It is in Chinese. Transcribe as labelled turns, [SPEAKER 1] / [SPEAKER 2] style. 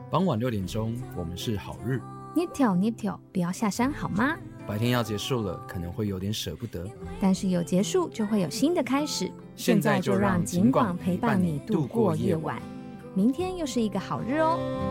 [SPEAKER 1] 傍晚6点钟，我们是好日。
[SPEAKER 2] 捏挑捏挑，不要下山好吗？
[SPEAKER 1] 白天要结束了，可能会有点舍不得，
[SPEAKER 2] 但是有结束就会有新的开始。
[SPEAKER 1] 现在就让警广陪伴你度过夜晚。
[SPEAKER 2] 明天又是一个好日哦。